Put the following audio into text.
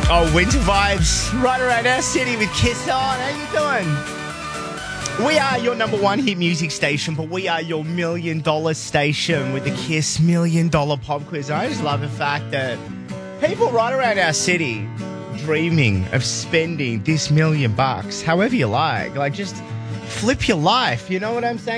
Oh, winter vibes right around our city with Kiss On. How you doing? We are your number one hit music station, but we are your $1 million station with the Kiss $1 million pop quiz. I just love the fact that people right around our city dreaming of spending this $1 million however you like. Like, just flip your life. You know what I'm saying?